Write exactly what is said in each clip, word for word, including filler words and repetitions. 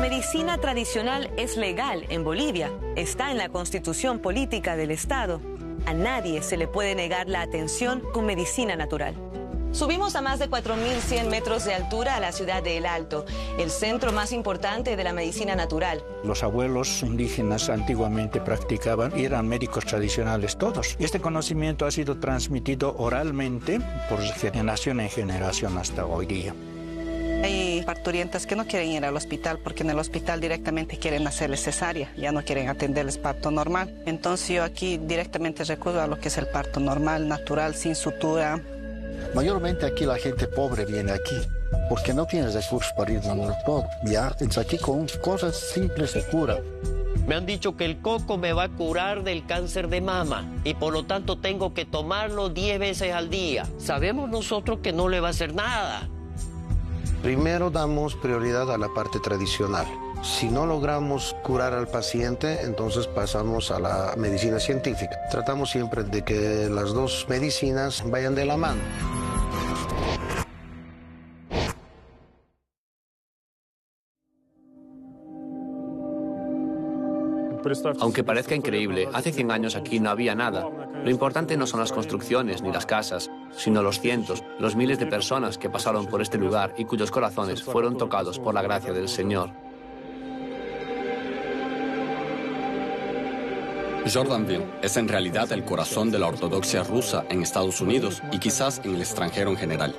medicina tradicional es legal en Bolivia, está en la constitución política del Estado. A nadie se le puede negar la atención con medicina natural. Subimos a más de cuatro mil cien metros de altura a la ciudad de El Alto, el centro más importante de la medicina natural. Los abuelos indígenas antiguamente practicaban y eran médicos tradicionales todos. Este conocimiento ha sido transmitido oralmente por generación en generación hasta hoy día. Hay parturientas que no quieren ir al hospital porque en el hospital directamente quieren hacerles cesárea, ya no quieren atenderles parto normal. Entonces yo aquí directamente recurro a lo que es el parto normal, natural, sin sutura. Mayormente aquí la gente pobre viene aquí porque no tiene recursos para ir donde todo. Ya, entonces aquí con cosas simples se cura. Me han dicho que el coco me va a curar del cáncer de mama y por lo tanto tengo que tomarlo diez veces al día. Sabemos nosotros que no le va a hacer nada. Primero damos prioridad a la parte tradicional. Si no logramos curar al paciente, entonces pasamos a la medicina científica. Tratamos siempre de que las dos medicinas vayan de la mano. Aunque parezca increíble, hace cien años aquí no había nada. Lo importante no son las construcciones ni las casas, sino los cientos, los miles de personas que pasaron por este lugar y cuyos corazones fueron tocados por la gracia del Señor. Jordanville es en realidad el corazón de la ortodoxia rusa en Estados Unidos y quizás en el extranjero en general.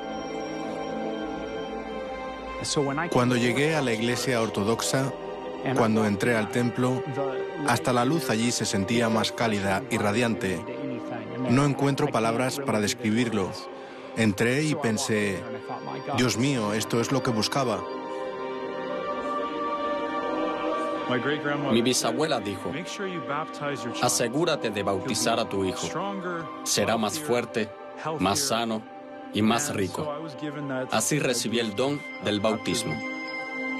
Cuando llegué a la iglesia ortodoxa, cuando entré al templo, hasta la luz allí se sentía más cálida y radiante. No encuentro palabras para describirlo. Entré y pensé, Dios mío, esto es lo que buscaba. Mi bisabuela dijo, asegúrate de bautizar a tu hijo. Será más fuerte, más sano y más rico. Así recibí el don del bautismo.